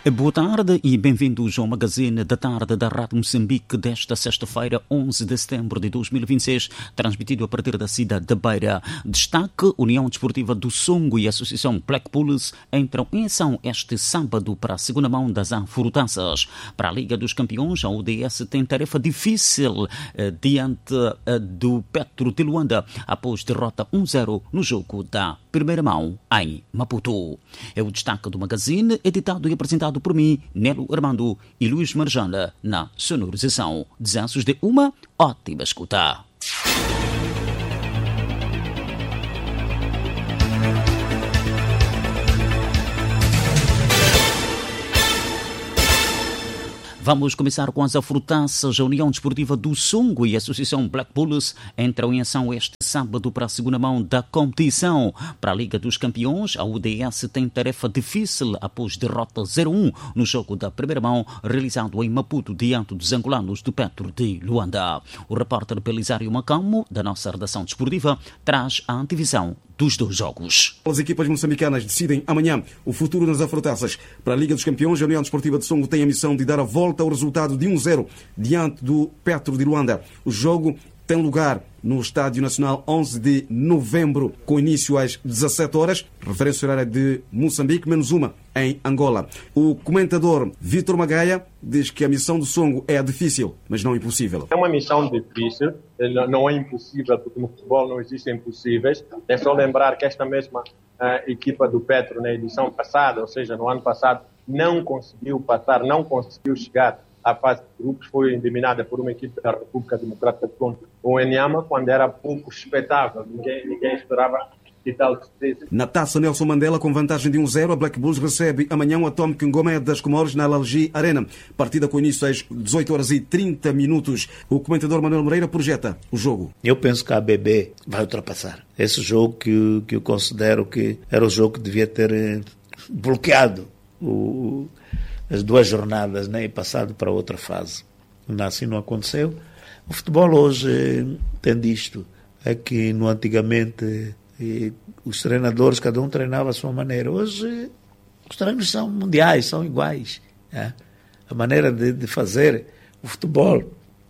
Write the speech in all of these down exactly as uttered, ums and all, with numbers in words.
Boa tarde e bem-vindos ao Magazine da Tarde da Rádio Moçambique desta sexta-feira, onze de setembro de dois mil e vinte e seis, transmitido a partir da cidade de Beira. Destaque: União Desportiva do Songo e a Associação Black Bulls entram em ação este sábado para a segunda mão das Afurutaças. Para a Liga dos Campeões, a U D S tem tarefa difícil eh, diante eh, do Petro de Luanda, após derrota um a zero no jogo da primeira mão em Maputo. É o destaque do Magazine, editado e apresentado por mim, Nelo Armando e Luís Marjana, na sonorização. Desejos de uma ótima escuta. Vamos começar com as afrutaças. A União Desportiva do Songo e a Associação Black Bulls entram em ação este sábado para a segunda mão da competição. Para a Liga dos Campeões, a U D S tem tarefa difícil após derrota zero a um no jogo da primeira mão realizado em Maputo diante dos angolanos do Petro de Luanda. O repórter Belisário Macamo, da nossa redação desportiva, traz a antevisão dos dois jogos. As equipas moçambicanas decidem amanhã o futuro nas afrutaças. Para a Liga dos Campeões, a União Desportiva de Songo tem a missão de dar a volta ao resultado de um a zero diante do Petro de Luanda. O jogo tem lugar no Estádio Nacional onze de novembro, com início às dezassete horas, referência horária de Moçambique, menos uma em Angola. O comentador Vítor Magaia diz que a missão do Songo é difícil, mas não impossível. É uma missão difícil, não é impossível, porque no futebol não existem impossíveis. É só lembrar que esta mesma uh, equipa do Petro, na edição passada, ou seja, no ano passado, não conseguiu passar, não conseguiu chegar à fase de grupos, foi eliminada por uma equipe da República Democrática do Congo, o Enyama, quando era pouco expectável, ninguém, ninguém esperava que tal sucesso. Na Taça Nelson Mandela, com vantagem de um a zero, a Black Bulls recebe amanhã o Atomic Ngomé das Comores na Alalgi Arena. Partida com início às dezoito horas e trinta minutos. O comentador Manuel Moreira projeta o jogo. Eu penso que a A B B vai ultrapassar. Esse jogo que, que eu considero que era o jogo que devia ter eh, bloqueado o... as duas jornadas, né, e passado para outra fase. Assim não aconteceu. O futebol hoje tem disto. É que no antigamente eh, os treinadores, cada um treinava à sua maneira. Hoje os treinos são mundiais, são iguais. Né? A maneira de, de fazer o futebol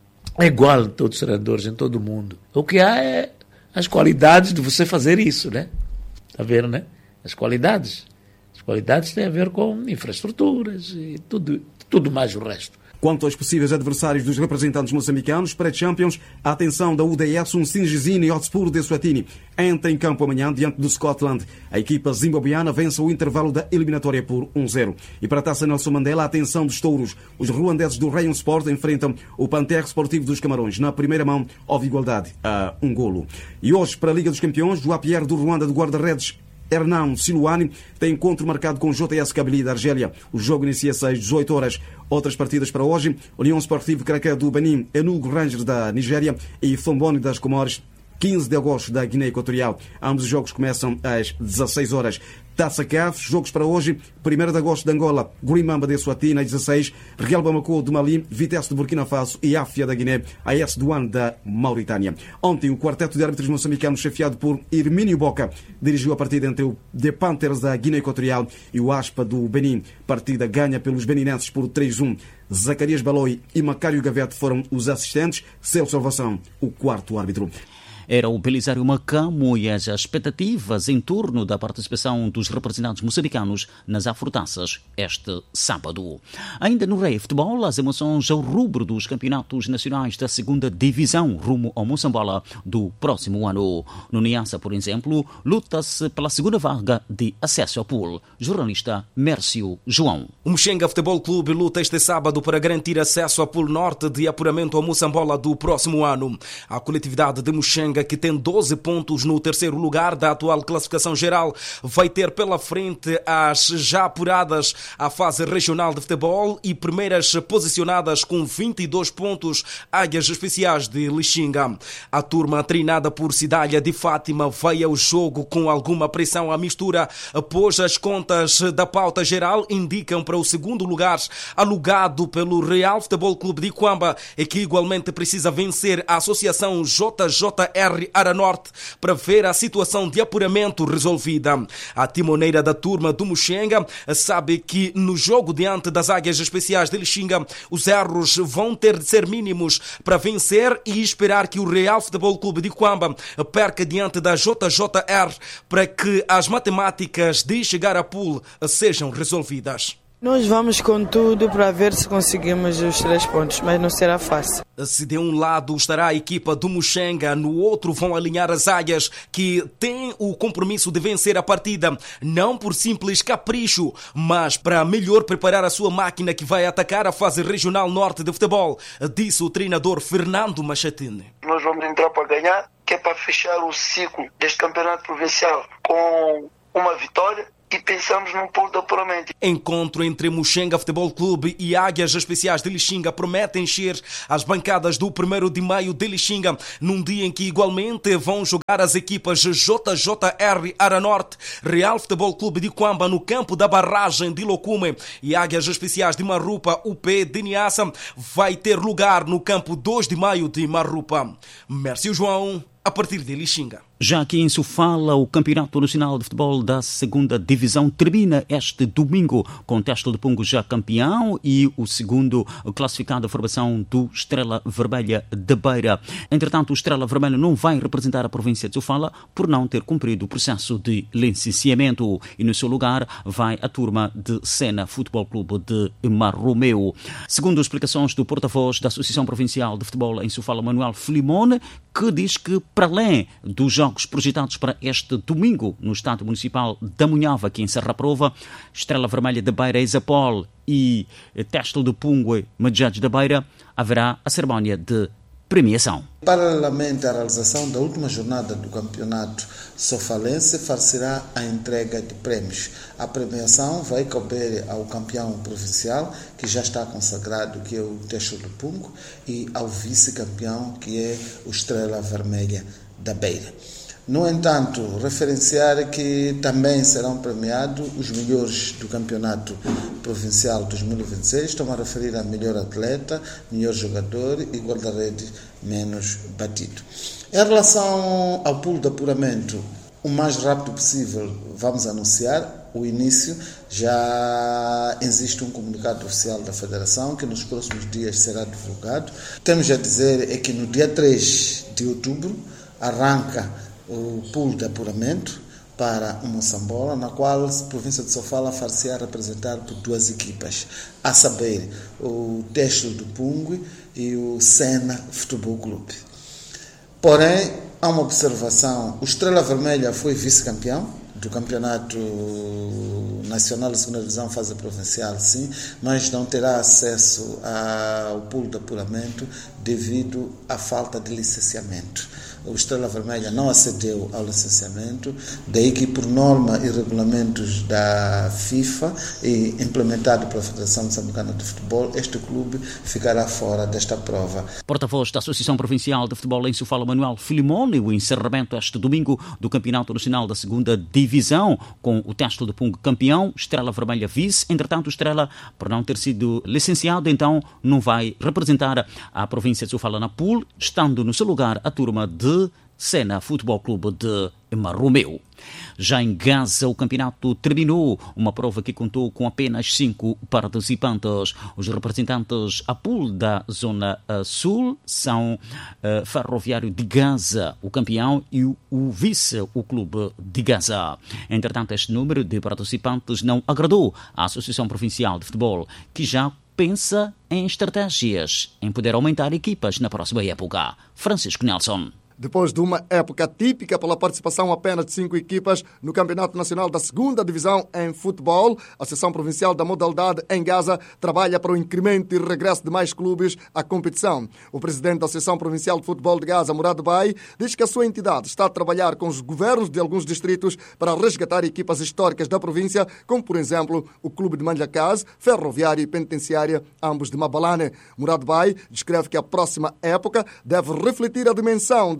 é igual em todos os treinadores, em todo o mundo. O que há é as qualidades de você fazer isso, né? Está vendo, né? As qualidades. As qualidades têm a ver com infraestruturas e tudo, tudo mais o resto. Quanto aos possíveis adversários dos representantes moçambicanos, pré-champions, a atenção da U D S, um Singizini Hotspur de Eswatini entra em campo amanhã diante do Scotland. A equipa zimbabuiana vence o intervalo da eliminatória por um a zero. E para a Taça Nelson Mandela, a atenção dos touros. Os ruandeses do Rayon Sport enfrentam o Panterre Sportivo dos Camarões. Na primeira mão, houve igualdade a um golo. E hoje, para a Liga dos Campeões, o Apierre do Ruanda do guarda-redes Hernan Siluani tem encontro marcado com o J S Kabylie da Argélia. O jogo inicia-se às dezoito horas. Outras partidas para hoje: União Sportiva Craqué do Benin, Enugu Rangers da Nigéria e Fomboni das Comores, quinze de agosto da Guiné Equatorial. Ambos os jogos começam às dezasseis horas. Taça C A F, jogos para hoje: primeiro de agosto de Angola, Gurimamba de Eswatini, às dezasseis, Real Bamako do Mali, Vitesse de Burkina Faso e Áfia da Guiné, A S Douane da Mauritânia. Ontem, o quarteto de árbitros moçambicanos, chefiado por Hermínio Boca, dirigiu a partida entre o The Panthers da Guiné Equatorial e o Aspa do Benin. Partida ganha pelos beninenses por três a um. Zacarias Baloi e Macário Gavete foram os assistentes, Celso Salvação, o quarto árbitro. Era o Belisário Macamo e as expectativas em torno da participação dos representantes moçambicanos nas afrutaças este sábado. Ainda no Rei Futebol, as emoções ao rubro dos campeonatos nacionais da segunda divisão rumo ao Moçambola do próximo ano. No Niassa, por exemplo, luta-se pela segunda vaga de acesso ao pool. Jornalista Mércio João. O Muxenga Futebol Clube luta este sábado para garantir acesso ao pool norte de apuramento ao Moçambola do próximo ano. A coletividade de Muxenga, que tem doze pontos no terceiro lugar da atual classificação geral, vai ter pela frente as já apuradas à fase regional de futebol e primeiras posicionadas com vinte e dois pontos, Águias Especiais de Lixinga. A turma treinada por Cidália de Fátima vai ao jogo com alguma pressão à mistura, pois as contas da pauta geral indicam para o segundo lugar, alugado pelo Real Futebol Clube de Iquamba, e que igualmente precisa vencer a Associação J J R R Aranorte para ver a situação de apuramento resolvida. A timoneira da turma do Muxenga sabe que no jogo diante das Águias Especiais de Lixinga os erros vão ter de ser mínimos para vencer e esperar que o Real Futebol Clube de Cuamba perca diante da J J R para que as matemáticas de chegar a pool sejam resolvidas. Nós vamos com tudo para ver se conseguimos os três pontos, mas não será fácil. Se de um lado estará a equipa do Muxenga, no outro vão alinhar as Águias, que têm o compromisso de vencer a partida, não por simples capricho, mas para melhor preparar a sua máquina que vai atacar a fase regional norte de futebol, disse o treinador Fernando Machatini. Nós vamos entrar para ganhar, que é para fechar o ciclo deste campeonato provincial com uma vitória. E pensamos num pool de apuramento. Encontro entre Muxenga Futebol Clube e Águias Especiais de Lixinga promete encher as bancadas do primeiro de maio de Lixinga, num dia em que igualmente vão jogar as equipas J J R Aranorte, Real Futebol Clube de Cuamba no campo da barragem de Locume e Águias Especiais de Marrupa, U P de Niassa, vai ter lugar no campo dois de maio de Marrupa. Mércio João, a partir de Lixinga. Já aqui em Sofala, o Campeonato Nacional de Futebol da segunda Divisão termina este domingo com o Teste de Pungo já campeão e o segundo classificado da formação do Estrela Vermelha de Beira. Entretanto, o Estrela Vermelha não vai representar a província de Sofala por não ter cumprido o processo de licenciamento e no seu lugar vai a turma de Sena Futebol Clube de Marromeu. Segundo explicações do porta-voz da Associação Provincial de Futebol em Sofala, Manuel Filimone, que diz que para além dos jogos projetados para este domingo no Estádio Municipal da Munhava, que encerra a prova, Estrela Vermelha da Beira, Isapol e Teste de Pungue, Medjades da Beira, haverá a cerimónia de premiação. Paralelamente à realização da última jornada do campeonato sofalense, far-se-á a entrega de prémios. A premiação vai caber ao campeão provincial, que já está consagrado, que é o Teste de Pungue, e ao vice-campeão, que é o Estrela Vermelha da Beira. No entanto, referenciar que também serão premiados os melhores do Campeonato Provincial dois mil e vinte e seis, estou a referir a melhor atleta, melhor jogador e guarda-redes menos batido. Em relação ao pool de apuramento, o mais rápido possível vamos anunciar o início. Já existe um comunicado oficial da Federação que nos próximos dias será divulgado. Temos a dizer é que no dia três de outubro arranca o pool de apuramento para o Moçambola, na qual a província de Sofala far-se-á representar por duas equipas, a saber, o Teste do Pungue e o Sena Futebol Clube. Porém, há uma observação: o Estrela Vermelha foi vice-campeão do Campeonato Nacional de segunda Divisão, fase provincial, sim, mas não terá acesso ao pool de apuramento devido à falta de licenciamento. O Estrela Vermelha não acedeu ao licenciamento, daí que por norma e regulamentos da FIFA e implementado pela Federação Moçambicana de Futebol, este clube ficará fora desta prova. Porta-voz da Associação Provincial de Futebol em Sofala, Manuel Filimone, o encerramento este domingo do Campeonato Nacional da segunda Divisão, com o Teste de Pungue campeão, Estrela Vermelha vice. Entretanto, o Estrela, por não ter sido licenciado, então não vai representar a província de Sofala na pool, estando no seu lugar a turma de Sena Futebol Clube de Marromeu. Já em Gaza, o campeonato terminou, uma prova que contou com apenas cinco participantes. Os representantes a pool da Zona Sul são uh, Ferroviário de Gaza, o campeão, e o, o vice, o Clube de Gaza. Entretanto, este número de participantes não agradou à Associação Provincial de Futebol, que já pensa em estratégias em poder aumentar equipas na próxima época. Francisco Nelson. Depois de uma época típica pela participação apenas de cinco equipas no Campeonato Nacional da segunda Divisão em futebol, a Seção Provincial da Modalidade em Gaza trabalha para o incremento e regresso de mais clubes à competição. O presidente da Seção Provincial de Futebol de Gaza, Murad Bay, diz que a sua entidade está a trabalhar com os governos de alguns distritos para resgatar equipas históricas da província, como, por exemplo, o Clube de Manjacaz, Ferroviário e Penitenciária, ambos de Mabalane. Murad Bay descreve que a próxima época deve refletir a dimensão da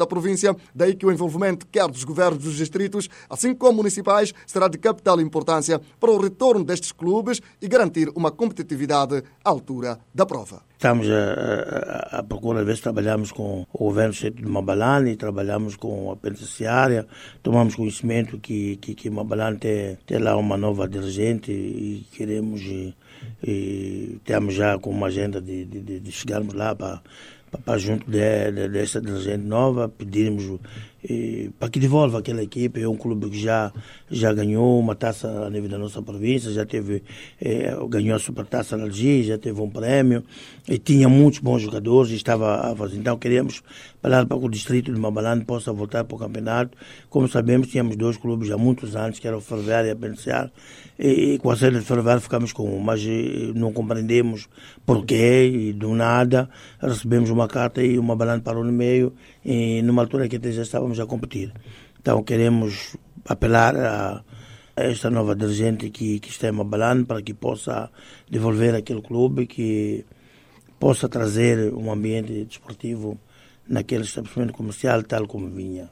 província, daí que o envolvimento quer dos governos dos distritos, assim como municipais, será de capital importância para o retorno destes clubes e garantir uma competitividade à altura da prova. Estamos a, a, a procura, às vezes trabalhamos com o governo de Mabalane, trabalhamos com a penitenciária, tomamos conhecimento que, que, que Mabalane tem, tem lá uma nova dirigente e queremos, e, e temos já com uma agenda de, de, de chegarmos lá para, para junto de, de, dessa dirigente nova, pedirmos e, para que devolva aquela equipe. É um clube que já, já ganhou uma taça a nível da nossa província, já teve, eh, ganhou a supertaça na Algi, já teve um prémio e tinha muitos bons jogadores e estava a fazer. Então queríamos falar para que o distrito de Mabalane possa voltar para o campeonato. Como sabemos, tínhamos dois clubes há muitos anos, que eram o Ferroviário e a Penitenciária, e, e com a saída de Ferroviário ficamos com um, mas eh, não compreendemos porquê, e do nada recebemos uma carta e o Mabalane parou no meio, e numa altura que até já estávamos a competir. Então queremos apelar a esta nova dirigente que, que está em Mabalane para que possa devolver aquele clube, que possa trazer um ambiente desportivo naquele estabelecimento comercial tal como vinha.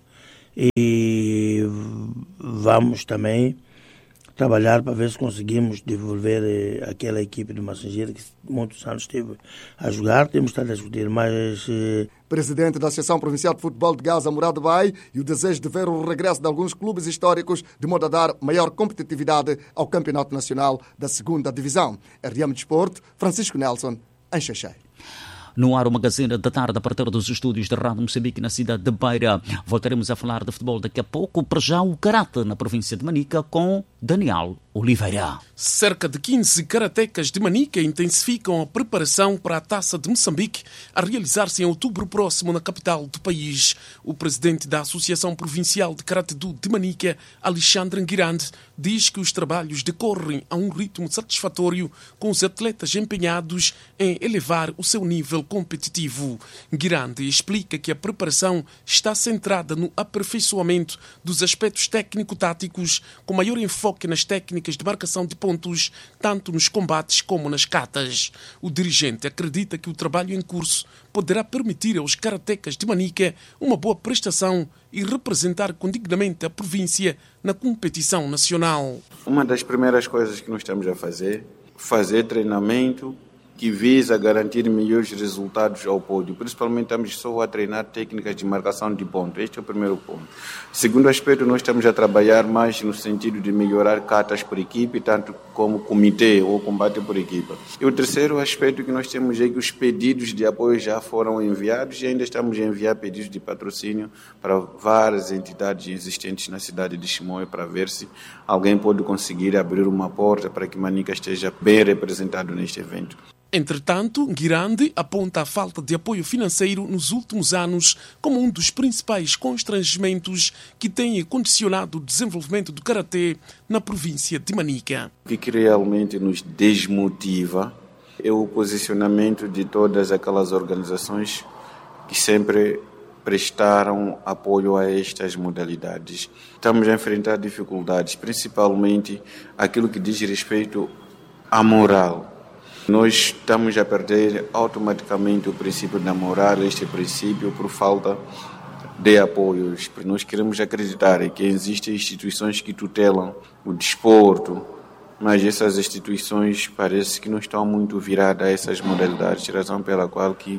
E vamos também trabalhar para ver se conseguimos devolver aquela equipe de Massageiro que muitos anos esteve a jogar. Temos estado a discutir, mas... Presidente da Associação Provincial de Futebol de Gaza, Murad Bay, e o desejo de ver o regresso de alguns clubes históricos de modo a dar maior competitividade ao Campeonato Nacional da Segunda Divisão. R M Desporto, Francisco Nelson, em Xexé. No ar, o Magazine da Tarde, a partir dos estúdios da Rádio Moçambique, na cidade de Beira. Voltaremos a falar de futebol daqui a pouco. Para já, o Karate, na província de Manica, com Daniel Oliveira. Cerca de quinze karatecas de Manica intensificam a preparação para a Taça de Moçambique, a realizar-se em outubro próximo na capital do país. O presidente da Associação Provincial de Karate-do de Manica, Alexandre Nguirande, diz que os trabalhos decorrem a um ritmo satisfatório, com os atletas empenhados em elevar o seu nível competitivo. Nguirande explica que a preparação está centrada no aperfeiçoamento dos aspectos técnico-táticos, com maior enfoque nas técnicas de marcação de pontos, tanto nos combates como nas catas. O dirigente acredita que o trabalho em curso poderá permitir aos karatecas de Manica uma boa prestação e representar condignamente a província na competição nacional. Uma das primeiras coisas que nós estamos a fazer, fazer treinamento que visa garantir melhores resultados ao pódio. Principalmente estamos só a treinar técnicas de marcação de ponto. Este é o primeiro ponto. Segundo aspecto, nós estamos a trabalhar mais no sentido de melhorar catas por equipe, tanto como comitê ou combate por equipa. E o terceiro aspecto que nós temos é que os pedidos de apoio já foram enviados e ainda estamos a enviar pedidos de patrocínio para várias entidades existentes na cidade de Chimoio para ver se alguém pode conseguir abrir uma porta para que Manica esteja bem representado neste evento. Entretanto, Nguirande aponta a falta de apoio financeiro nos últimos anos como um dos principais constrangimentos que têm condicionado o desenvolvimento do karatê na província de Manica. O que realmente nos desmotiva é o posicionamento de todas aquelas organizações que sempre prestaram apoio a estas modalidades. Estamos a enfrentar dificuldades, principalmente aquilo que diz respeito à moral. Nós estamos a perder automaticamente o princípio da moral, este princípio, por falta de apoios. Nós queremos acreditar que existem instituições que tutelam o desporto, mas essas instituições parece que não estão muito viradas a essas modalidades, razão pela qual que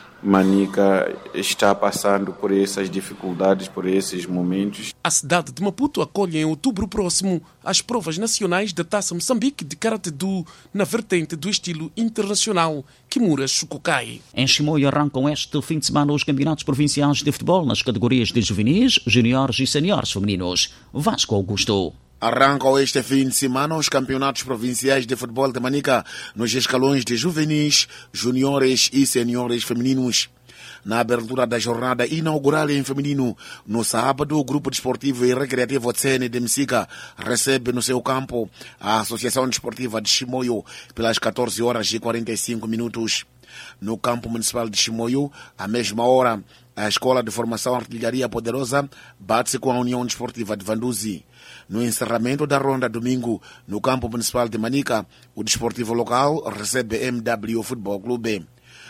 Manica está passando por essas dificuldades, por esses momentos. A cidade de Maputo acolhe em outubro próximo as provas nacionais da Taça Moçambique de Karate-do na vertente do estilo internacional Kimura Shukukai. Em Chimoio arrancam este fim de semana os campeonatos provinciais de futebol nas categorias de juvenis, juniores e seniores femininos. Vasco Augusto. Arrancam este fim de semana os campeonatos provinciais de futebol de Manica nos escalões de juvenis, juniores e seniores femininos. Na abertura da jornada inaugural em feminino, no sábado, o Grupo Desportivo e Recreativo de C N de Msica recebe no seu campo a Associação Desportiva de Chimoio pelas catorze horas e quarenta e cinco minutos. No campo municipal de Chimoio, à mesma hora, a Escola de Formação Artilharia Poderosa bate-se com a União Desportiva de Vanduzi. No encerramento da ronda domingo, no campo municipal de Manica, o desportivo local recebe M W Futebol Clube.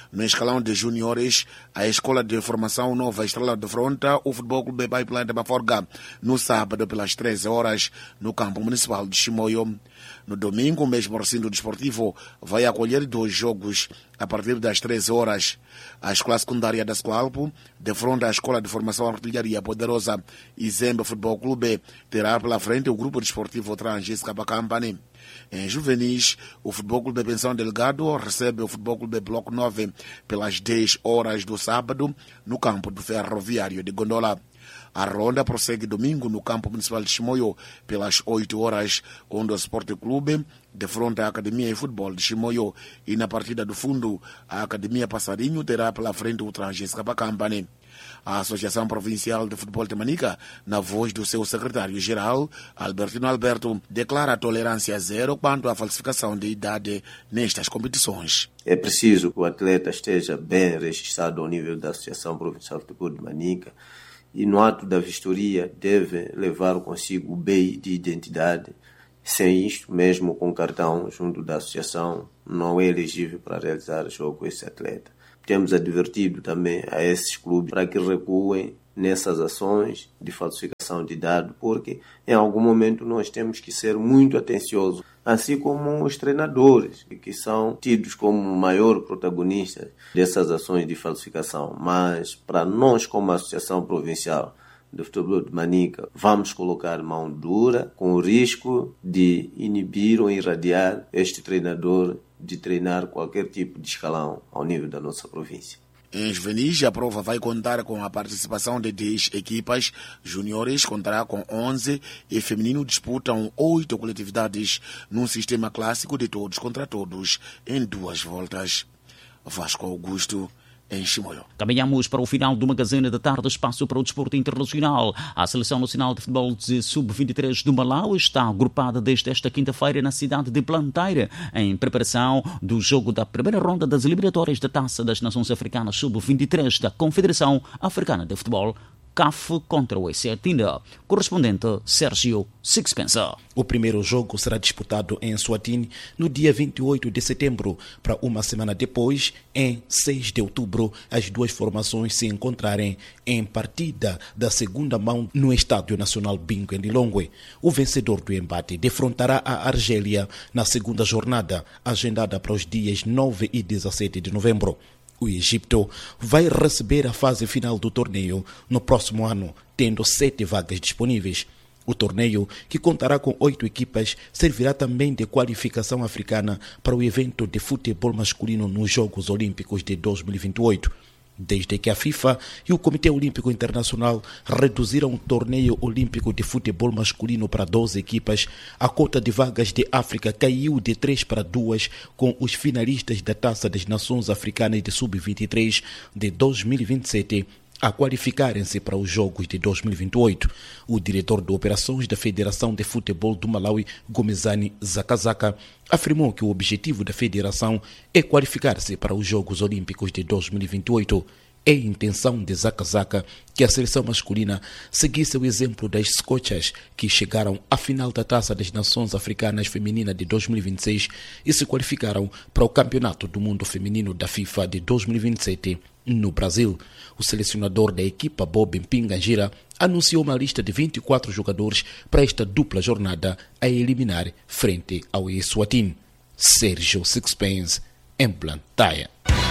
No escalão de juniores, a Escola de Formação Nova Estrela de Fronta, o Futebol Clube Pipeline de Baforga, no sábado pelas treze horas, no campo municipal de Chimoio. No domingo, o mesmo recinto desportivo vai acolher dois jogos a partir das treze horas. A Escola Secundária da Escoalpo, de frente à Escola de Formação Artilharia Poderosa e Zemba Futebol Clube, terá pela frente o grupo desportivo Trangis Capa Company. Em juvenis, o Futebol Clube Pensão Delgado recebe o Futebol Clube Bloco nove pelas dez horas do sábado no campo do Ferroviário de Gondola. A ronda prossegue domingo no campo municipal de Chimoio pelas oito horas, onde o Sport Clube defronta a Academia de Futebol de Chimoio, e na partida do fundo a Academia Passarinho terá pela frente o Trangis Capa Company. A Associação Provincial de Futebol de Manica, na voz do seu secretário-geral, Albertino Alberto, declara tolerância zero quanto à falsificação de idade nestas competições. É preciso que o atleta esteja bem registrado ao nível da Associação Provincial de Futebol de Manica, e no ato da vistoria deve levar consigo o B I de identidade. Sem isto, mesmo com cartão junto da associação, não é elegível para realizar jogo esse atleta. Temos advertido também a esses clubes para que recuem nessas ações de falsificação de dados, porque em algum momento nós temos que ser muito atenciosos, assim como os treinadores, que são tidos como maior protagonistas dessas ações de falsificação. Mas para nós, como Associação Provincial de Futebol de Manica, vamos colocar mão dura com o risco de inibir ou irradiar este treinador de treinar qualquer tipo de escalão ao nível da nossa província. Em juvenis, a prova vai contar com a participação de dez equipas. Juniores contará com onze e feminino disputam oito coletividades num sistema clássico de todos contra todos em duas voltas. Vasco Augusto, em Chimoio. Caminhamos para o final do Magazine da Tarde, espaço para o desporto internacional. A Seleção Nacional de Futebol de sub vinte e três do Malau está agrupada desde esta quinta-feira na cidade de Blantyre, em preparação do jogo da primeira ronda das eliminatórias da Taça das Nações Africanas sub vinte e três da Confederação Africana de Futebol, C A F, contra o Eswatini. Correspondente Sérgio Sixpensa. O primeiro jogo será disputado em Eswatini no dia vinte e oito de setembro. Para uma semana depois, em seis de outubro, as duas formações se encontrarem em partida da segunda mão no Estádio Nacional Bingu em Lilongwe. O vencedor do embate defrontará a Argélia na segunda jornada, agendada para os dias nove e dezessete de novembro. O Egito vai receber a fase final do torneio no próximo ano, tendo sete vagas disponíveis. O torneio, que contará com oito equipas, servirá também de qualificação africana para o evento de futebol masculino nos Jogos Olímpicos de dois mil e vinte e oito. Desde que a FIFA e o Comitê Olímpico Internacional reduziram o torneio olímpico de futebol masculino para doze equipas, a cota de vagas de África caiu de três para duas, com os finalistas da Taça das Nações Africanas de sub vinte e três de dois mil e vinte e sete a qualificarem-se para os Jogos de dois mil e vinte e oito. O diretor de operações da Federação de Futebol do Malawi, Gomezani Zakazaka, afirmou que o objetivo da federação é qualificar-se para os Jogos Olímpicos de dois mil e vinte e oito. É a intenção de Zakazaka que a seleção masculina seguisse o exemplo das Scochas, que chegaram à final da Taça das Nações Africanas Feminina de dois mil e vinte e seis e se qualificaram para o Campeonato do Mundo Feminino da FIFA de dois mil e vinte e sete no Brasil. O selecionador da equipa, Bob Mpinganjira, anunciou uma lista de vinte e quatro jogadores para esta dupla jornada a eliminar frente ao Eswatini. Sérgio Sixpence, em Blantyre.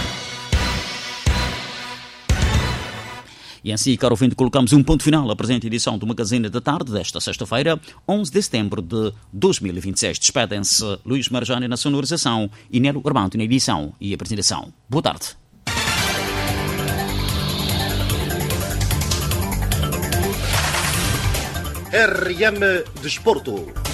E assim, caro ouvinte, colocamos um ponto final à presente edição do Magazine da Tarde desta sexta-feira, onze de setembro de dois mil e vinte e seis. Despedem-se Luís Marjane na sonorização e Nelo Armando na edição e apresentação. Boa tarde. R M Desporto.